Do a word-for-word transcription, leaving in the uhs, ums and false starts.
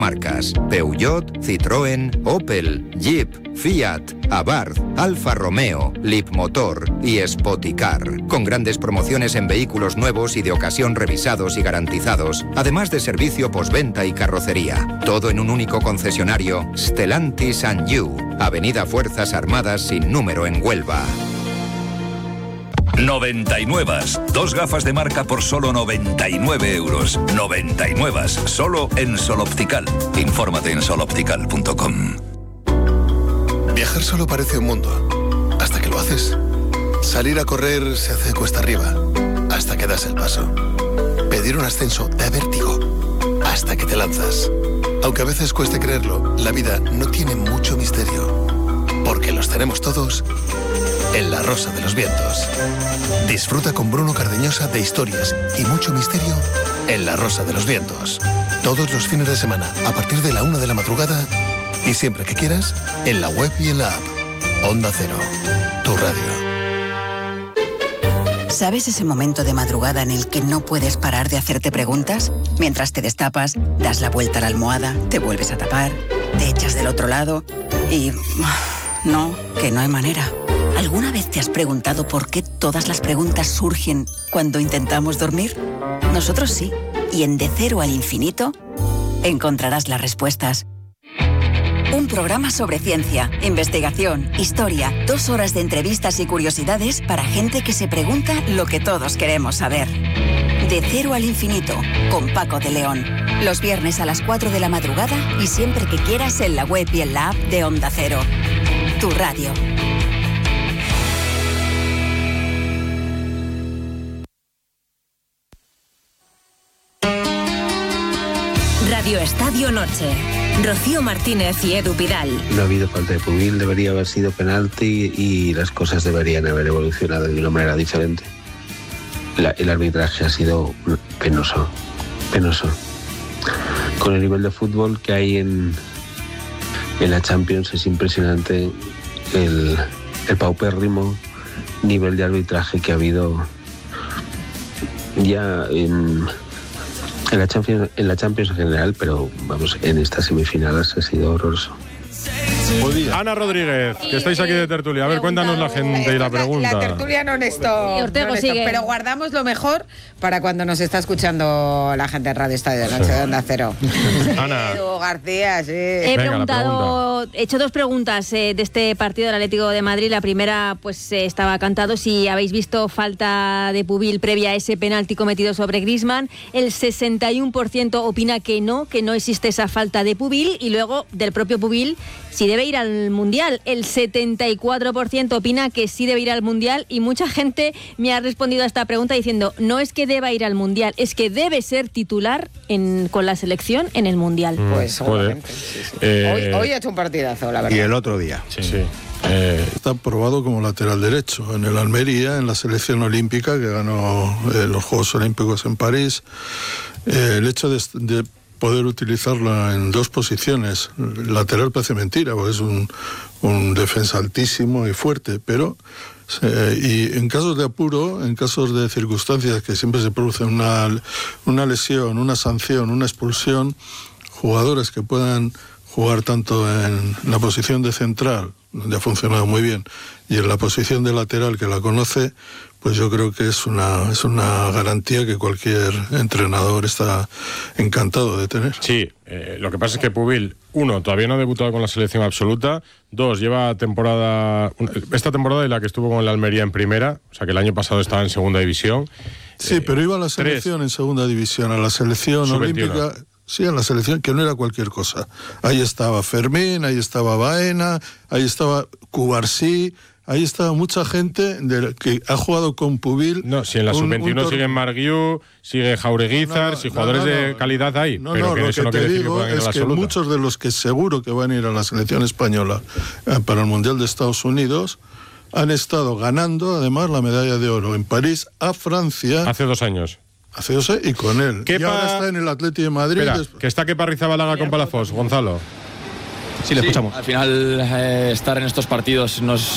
Marcas: Peugeot, Citroën, Opel, Jeep, Fiat, Abarth, Alfa Romeo, Leapmotor y Spoticar. Con grandes promociones en vehículos nuevos y de ocasión revisados y garantizados, además de servicio postventa y carrocería. Todo en un único concesionario, Stellantis and You, Avenida Fuerzas Armadas sin número en Huelva. noventa y nueve. Dos gafas de marca por solo noventa y nueve euros. noventa y nueve. Solo en Sol Optical. Infórmate en sol optical punto com. Viajar solo parece un mundo, hasta que lo haces. Salir a correr se hace cuesta arriba, hasta que das el paso. Pedir un ascenso da vértigo, hasta que te lanzas. Aunque a veces cueste creerlo, la vida no tiene mucho misterio, porque los tenemos todos en La Rosa de los Vientos. Disfruta con Bruno Cardeñosa de historias y mucho misterio en La Rosa de los Vientos. Todos los fines de semana, a partir de la una de la madrugada, y siempre que quieras, en la web y en la app. Onda Cero, tu radio. ¿Sabes ese momento de madrugada en el que no puedes parar de hacerte preguntas? Mientras te destapas, das la vuelta a la almohada, te vuelves a tapar, te echas del otro lado y... no, que no hay manera. ¿Alguna vez te has preguntado por qué todas las preguntas surgen cuando intentamos dormir? Nosotros sí. Y en De Cero al Infinito encontrarás las respuestas. Un programa sobre ciencia, investigación, historia, dos horas de entrevistas y curiosidades para gente que se pregunta lo que todos queremos saber. De Cero al Infinito, con Paco de León. Los viernes a las cuatro de la madrugada y siempre que quieras en la web y en la app de Onda Cero. Tu radio. Radio Estadio Noche. Rocío Martínez y Edu Pidal. No ha habido falta de Pubil, debería haber sido penalti y las cosas deberían haber evolucionado de una manera diferente. La, el arbitraje ha sido penoso, penoso. Con el nivel de fútbol que hay en, en la Champions es impresionante el, el paupérrimo nivel de arbitraje que ha habido ya en... En la Champions, en la Champions en general, pero vamos, en estas semifinales ha sido horroroso. Ana Rodríguez, que estáis aquí de tertulia. A ver, cuéntanos la gente y la pregunta. La, la tertulia no honesto, y Ortego no honesto, sigue. Pero guardamos lo mejor para cuando nos está escuchando la gente en Radio Estadio de Noche de Onda Cero. Ana. Edu García, sí. He Venga, preguntado, he hecho dos preguntas eh, de este partido del Atlético de Madrid. La primera, pues eh, estaba cantado si habéis visto falta de Pubil previa a ese penalti cometido sobre Griezmann. El sesenta y uno por ciento opina que no, que no existe esa falta de Pubil. Y luego, del propio Pubil, si debe ir al Mundial. El setenta y cuatro por ciento opina que sí debe ir al Mundial y mucha gente me ha respondido a esta pregunta diciendo no es que deba ir al Mundial, es que debe ser titular en, con la selección en el Mundial. Mm, pues seguramente. Sí, sí. Eh, hoy, hoy ha hecho un partidazo, la verdad. Y el otro día. Sí, sí. Eh, Está probado como lateral derecho en el Almería, en la selección olímpica que ganó eh, los Juegos Olímpicos en París. Eh, el hecho de, de poder utilizarla en dos posiciones, lateral parece mentira, porque es un, un defensa altísimo y fuerte, pero eh, y en casos de apuro, en casos de circunstancias que siempre se produce una, una lesión, una sanción, una expulsión, jugadores que puedan jugar tanto en la posición de central, donde ha funcionado muy bien, y en la posición de lateral, que la conoce, pues yo creo que es una, es una garantía que cualquier entrenador está encantado de tener. Sí, eh, lo que pasa es que Pubil, uno, todavía no ha debutado con la selección absoluta, dos, lleva temporada, esta temporada y la que estuvo con el Almería en primera, o sea que el año pasado estaba en segunda división. Sí, eh, pero iba a la selección tres, en segunda división, a la selección olímpica. Sí, en la selección, que no era cualquier cosa. Ahí estaba Fermín, ahí estaba Baena, ahí estaba Cubarsí, ahí estaba mucha gente de, que ha jugado con Pubil. No, si en la sub veintiuno tor- sigue Marguiú, sigue Jaureguizar, no, si jugadores no, no, no, de calidad hay. No, pero no, que lo eso que no te quiere digo decir que es que absoluta. Muchos de los que seguro que van a ir a la selección española eh, para el Mundial de Estados Unidos han estado ganando, además, la medalla de oro en París a Francia. Hace dos años. Hace dos años y con él. Kepa... Y ahora está en el Atleti de Madrid. Espera, después... que está Kepa Arrizabalaga con Palafox, Gonzalo. Sí, le escuchamos. Sí, al final, eh, estar en estos partidos nos